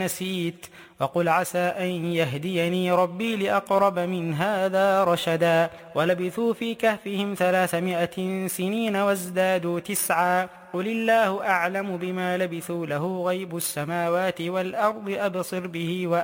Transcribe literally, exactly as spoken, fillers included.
نسيت وقل عسى أن يهديني ربي لأقرب من هذا رشدا ولبثوا في كهفهم ثلاثمائة سنين وازدادوا تسعا قل الله أعلم بما لبثوا له غيب السماوات والأرض أبصر به